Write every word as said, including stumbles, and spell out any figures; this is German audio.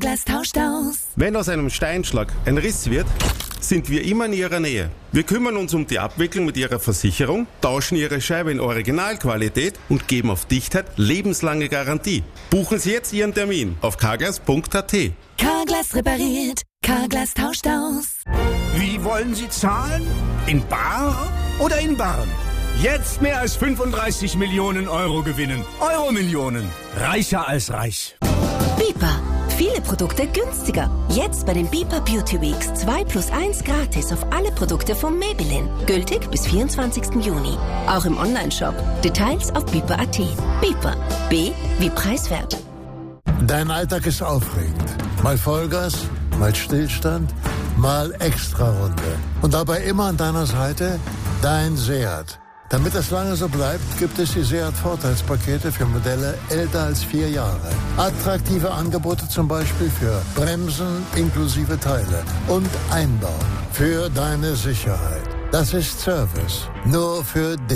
Carglass tauscht aus. Wenn aus einem Steinschlag ein Riss wird, sind wir immer in Ihrer Nähe. Wir kümmern uns um die Abwicklung mit Ihrer Versicherung, tauschen Ihre Scheibe in Originalqualität und geben auf Dichtheit lebenslange Garantie. Buchen Sie jetzt Ihren Termin auf carglass punkt a t. Carglass repariert, Carglass tauscht aus. Wie wollen Sie zahlen? In bar oder in Barren? Jetzt mehr als fünfunddreißig Millionen Euro gewinnen. Euro-Millionen. Reicher als reich. Bipa. Viele Produkte günstiger. Jetzt bei den Bipa Beauty Weeks zwei plus eins gratis auf alle Produkte von Maybelline. Gültig bis vierundzwanzigsten Juni. Auch im Onlineshop. Details auf bipa punkt a t. Bipa. B wie preiswert. Dein Alltag ist aufregend. Mal Vollgas, mal Stillstand, mal Extrarunde. Und dabei immer an deiner Seite dein Seat. Damit es lange so bleibt, gibt es die Seat-Vorteilspakete für Modelle älter als vier Jahre. Attraktive Angebote zum Beispiel für Bremsen inklusive Teile und Einbau für deine Sicherheit. Das ist Service. Nur für dich.